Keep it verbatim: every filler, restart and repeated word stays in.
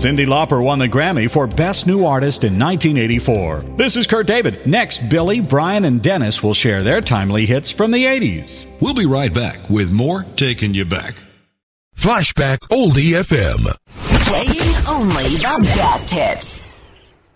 Cyndi Lauper won the Grammy for Best New Artist in nineteen eighty-four. This is Kurt David. Next, Billy, Brian, and Dennis will share their timely hits from the eighties. We'll be right back with more Taking You Back. Flashback Oldie F M. Playing only the best hits.